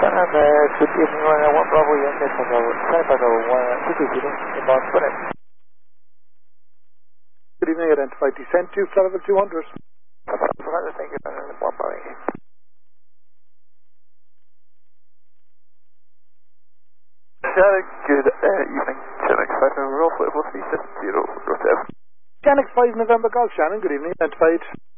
Shannon, good evening, 1 Bravo, Yankee, Bravo, 1, 220, inbound, Spinner. Good evening, identified descent to flight level 200. Thank you, 1 Bravo, Yankee. Shannon, good evening, Shannon, 5 November, Golf, level 370, Route 7. Shannon 5 November Golf, Shannon, good evening, identified.